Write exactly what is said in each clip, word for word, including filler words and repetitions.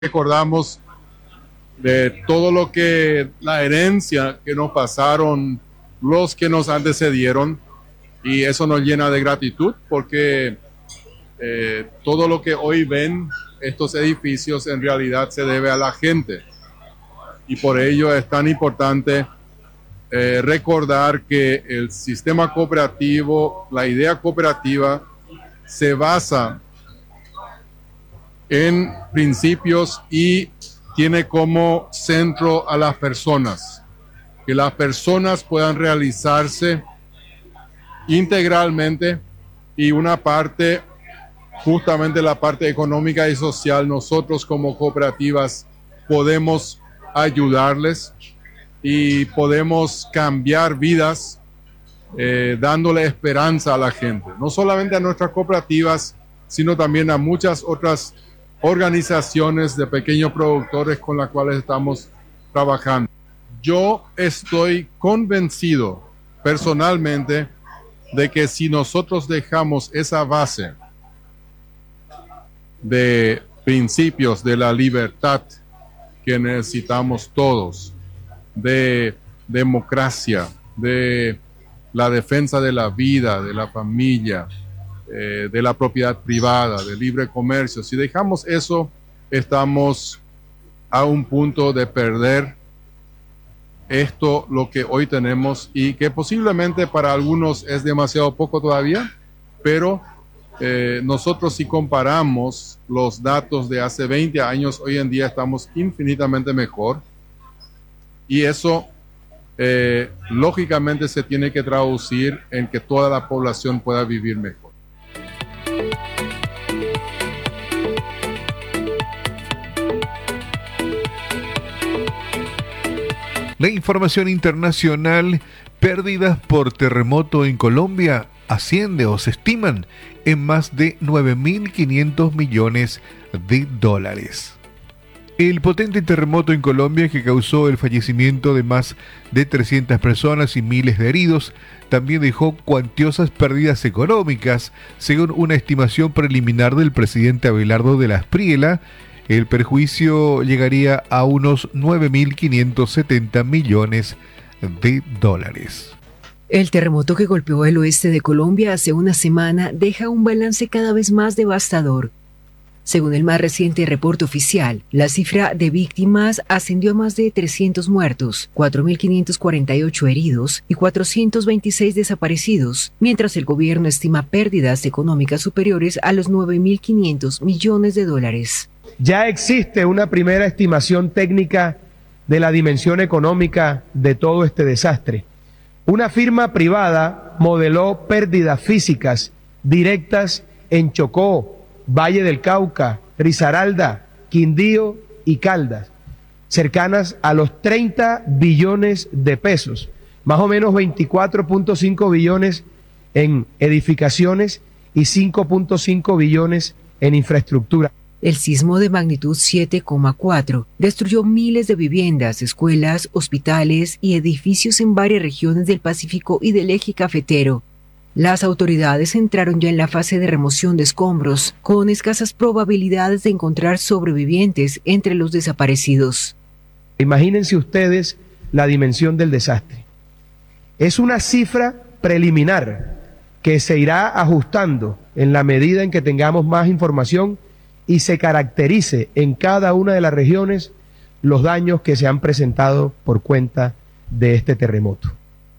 recordamos de todo lo que, la herencia que nos pasaron los que nos antecedieron, y eso nos llena de gratitud porque eh, todo lo que hoy ven estos edificios en realidad se debe a la gente, y por ello es tan importante eh, recordar que el sistema cooperativo, la idea cooperativa se basa en principios y tiene como centro a las personas, que las personas puedan realizarse integralmente, y una parte, justamente la parte económica y social, nosotros como cooperativas podemos ayudarles y podemos cambiar vidas eh, dándole esperanza a la gente, no solamente a nuestras cooperativas, sino también a muchas otras organizaciones de pequeños productores con las cuales estamos trabajando. Yo estoy convencido personalmente de que si nosotros dejamos esa base de principios de la libertad que necesitamos todos, de democracia, de la defensa de la vida, de la familia, eh, de la propiedad privada, de libre comercio, si dejamos eso, estamos a un punto de perder esto, lo que hoy tenemos, y que posiblemente para algunos es demasiado poco todavía, pero eh, nosotros, si comparamos los datos de hace veinte años, hoy en día estamos infinitamente mejor, y eso eh, lógicamente se tiene que traducir en que toda la población pueda vivir mejor. La información internacional: pérdidas por terremoto en Colombia asciende o se estiman en más de nueve mil quinientos millones de dólares. El potente terremoto en Colombia, que causó el fallecimiento de más de trescientas personas y miles de heridos, también dejó cuantiosas pérdidas económicas. Según una estimación preliminar del presidente Abelardo de la Espriella, el perjuicio llegaría a unos nueve mil quinientos setenta millones de dólares. El terremoto que golpeó el oeste de Colombia hace una semana deja un balance cada vez más devastador. Según el más reciente reporte oficial, la cifra de víctimas ascendió a más de trescientos muertos, cuatro mil quinientos cuarenta y ocho heridos y cuatrocientos veintiséis desaparecidos, mientras el gobierno estima pérdidas económicas superiores a los nueve mil quinientos millones de dólares. Ya existe una primera estimación técnica de la dimensión económica de todo este desastre. Una firma privada modeló pérdidas físicas directas en Chocó, Valle del Cauca, Risaralda, Quindío y Caldas, cercanas a los treinta billones de pesos, más o menos veinticuatro punto cinco billones en edificaciones y cinco punto cinco billones en infraestructura. El sismo de magnitud siete coma cuatro destruyó miles de viviendas, escuelas, hospitales y edificios en varias regiones del Pacífico y del eje cafetero. Las autoridades entraron ya en la fase de remoción de escombros, con escasas probabilidades de encontrar sobrevivientes entre los desaparecidos. Imagínense ustedes la dimensión del desastre. Es una cifra preliminar que se irá ajustando en la medida en que tengamos más información y se caracterice en cada una de las regiones los daños que se han presentado por cuenta de este terremoto.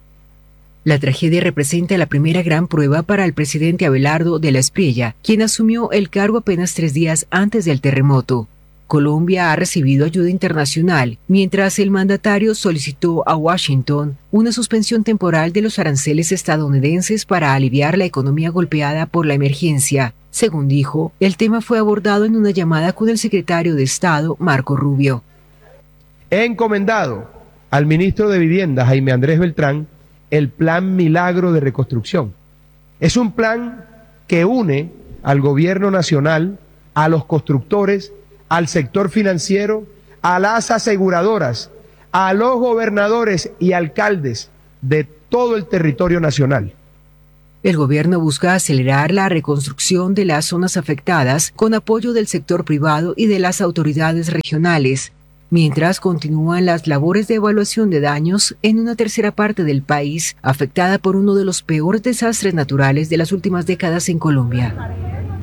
La tragedia representa la primera gran prueba para el presidente Abelardo de la Espriella, quien asumió el cargo apenas tres días antes del terremoto. Colombia ha recibido ayuda internacional, mientras el mandatario solicitó a Washington una suspensión temporal de los aranceles estadounidenses para aliviar la economía golpeada por la emergencia. Según dijo, el tema fue abordado en una llamada con el secretario de Estado, Marco Rubio. He encomendado al ministro de Vivienda, Jaime Andrés Beltrán, el Plan Milagro de Reconstrucción. Es un plan que une al gobierno nacional, a los constructores, al sector financiero, a las aseguradoras, a los gobernadores y alcaldes de todo el territorio nacional. El gobierno busca acelerar la reconstrucción de las zonas afectadas con apoyo del sector privado y de las autoridades regionales, mientras continúan las labores de evaluación de daños en una tercera parte del país afectada por uno de los peores desastres naturales de las últimas décadas en Colombia.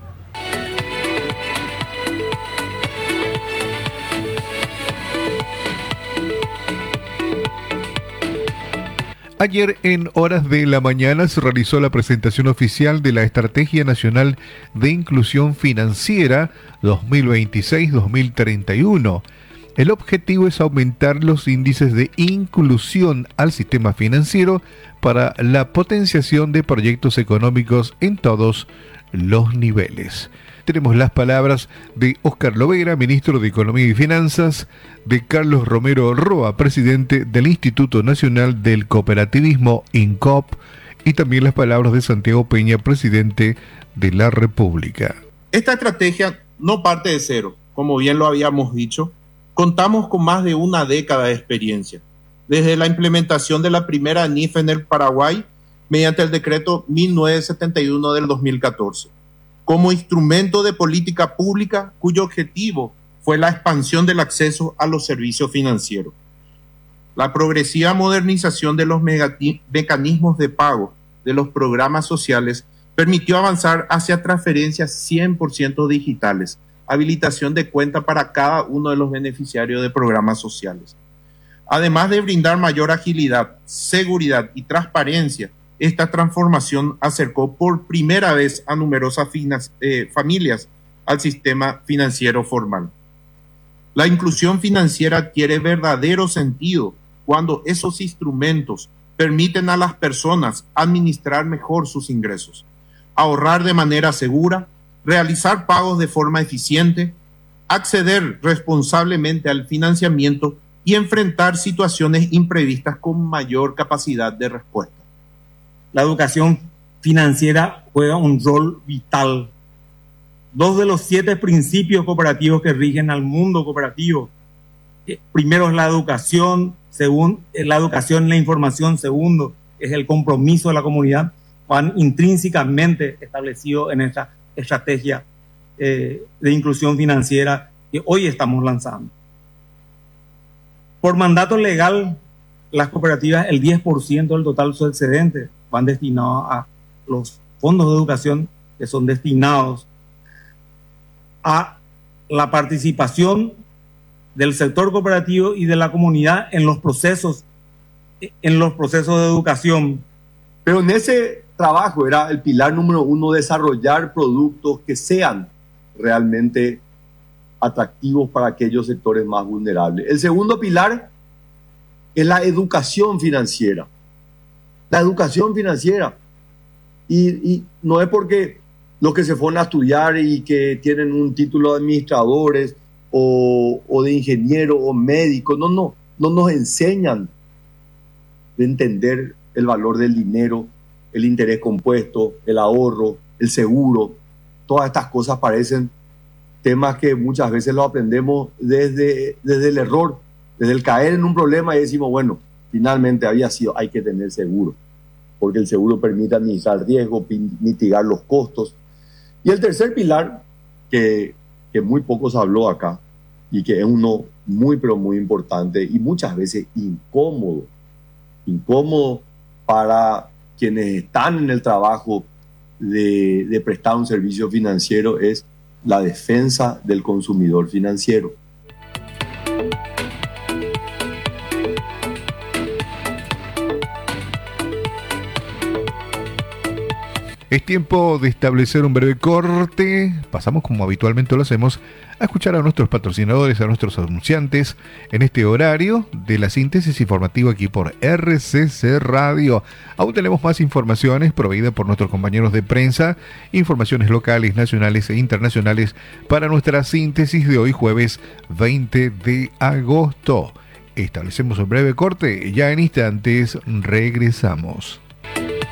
Ayer en horas de la mañana se realizó la presentación oficial de la Estrategia Nacional de Inclusión Financiera dos mil veintiséis a dos mil treinta y uno. El objetivo es aumentar los índices de inclusión al sistema financiero para la potenciación de proyectos económicos en todos los niveles. Tenemos las palabras de Óscar Lovera, ministro de Economía y Finanzas, de Carlos Romero Roa, presidente del Instituto Nacional del Cooperativismo, INCOP, y también las palabras de Santiago Peña, presidente de la República. Esta estrategia no parte de cero, como bien lo habíamos dicho. Contamos con más de una década de experiencia, desde la implementación de la primera N I F en el Paraguay mediante el decreto mil novecientos setenta y uno del dos mil catorce, como instrumento de política pública cuyo objetivo fue la expansión del acceso a los servicios financieros. La progresiva modernización de los mecanismos de pago de los programas sociales permitió avanzar hacia transferencias cien por ciento digitales, habilitación de cuenta para cada uno de los beneficiarios de programas sociales. Además de brindar mayor agilidad, seguridad y transparencia, esta transformación acercó por primera vez a numerosas finas, eh, familias al sistema financiero formal. La inclusión financiera adquiere verdadero sentido cuando esos instrumentos permiten a las personas administrar mejor sus ingresos, ahorrar de manera segura, realizar pagos de forma eficiente, acceder responsablemente al financiamiento y enfrentar situaciones imprevistas con mayor capacidad de respuesta. La educación financiera juega un rol vital. Dos de los siete principios cooperativos que rigen al mundo cooperativo. Primero es la educación, segundo es la educación y la información, segundo es el compromiso de la comunidad, van intrínsecamente establecidos en esta estrategia eh, de inclusión financiera que hoy estamos lanzando. Por mandato legal, las cooperativas, el diez por ciento del total de su excedente van destinados a los fondos de educación que son destinados a la participación del sector cooperativo y de la comunidad en los procesos, en los procesos de educación. Pero en ese trabajo era el pilar número uno, desarrollar productos que sean realmente atractivos para aquellos sectores más vulnerables. El segundo pilar es la educación financiera. La educación financiera. Y, y no es porque los que se fueron a estudiar y que tienen un título de administradores o, o de ingeniero o médico, no, no, no nos enseñan de entender el valor del dinero, el interés compuesto, el ahorro, el seguro. Todas estas cosas parecen temas que muchas veces los aprendemos desde, desde el error, desde el caer en un problema y decimos, bueno, finalmente había sido, hay que tener seguro, porque el seguro permite administrar riesgo, mitigar los costos. Y el tercer pilar, que, que muy poco se habló acá, y que es uno muy, pero muy importante, y muchas veces incómodo, incómodo para quienes están en el trabajo de, de prestar un servicio financiero, es la defensa del consumidor financiero. Es tiempo de establecer un breve corte. Pasamos, como habitualmente lo hacemos, a escuchar a nuestros patrocinadores, a nuestros anunciantes, en este horario de la síntesis informativa aquí por R C C Radio. Aún tenemos más informaciones proveídas por nuestros compañeros de prensa, informaciones locales, nacionales e internacionales para nuestra síntesis de hoy, jueves veinte de agosto. Establecemos un breve corte, ya en instantes regresamos.